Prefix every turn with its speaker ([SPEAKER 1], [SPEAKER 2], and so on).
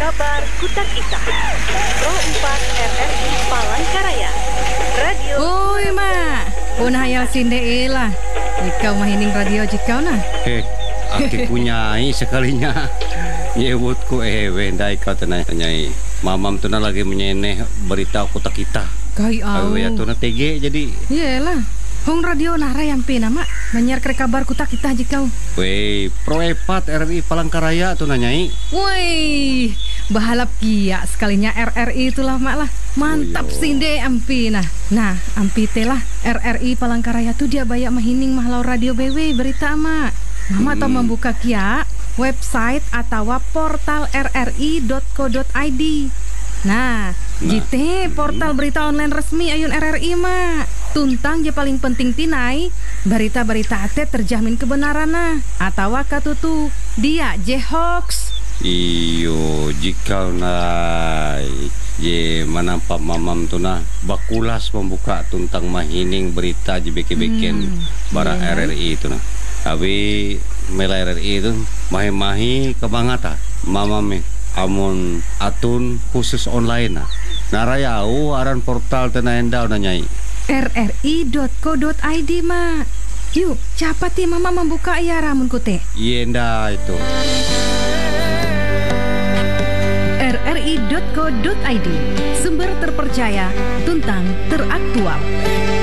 [SPEAKER 1] kabar Kuta Kita. Pro 4 RRI Palangkaraya. Radio.
[SPEAKER 2] Oi mak, punah hayal sinde lah. Ikau mahining radio jikau nah.
[SPEAKER 3] Aki punyai sekalinya. Nyebutku wendai kau tenai. Mamam tu lagi menyeneh berita Kuta Kita.
[SPEAKER 2] Kai au.
[SPEAKER 3] Ya tu TG jadi.
[SPEAKER 2] Iyalah. Hong radio nara yampe nama banyak kabar Kuta Kita jikau.
[SPEAKER 3] Weh, Pro 4 RRI Palangkaraya tu nanyai.
[SPEAKER 2] Woi, bahalap kia sekalinya RRI itulah mak lah. Mantap sinde ampi nah. Nah, ampi telah RRI Palangkaraya tu dia banyak mahining mahlau radio BW berita mak. Mama tau membuka kia website atau portal rri.co.id. Nah, jite portal berita online resmi ayun RRI mak. Tuntang je paling penting tinai berita-berita ate terjamin kebenaran nah atau katutu dia je hoax.
[SPEAKER 3] Iyo jika nai je manampak mamam tu nah bakulas membuka tuntang mahining berita je beken bara RRI itu nah. Tapi mela RRI itu mahi-mahi kebangata mamam amun atun khusus online nah. Narayau aran portal tenaendau nanyai
[SPEAKER 2] rri.co.id mak. Yuk, cepat ya mama membuka ya ramun kute.
[SPEAKER 3] Yenda itu.
[SPEAKER 2] rri.co.id, sumber terpercaya, tuntang teraktual.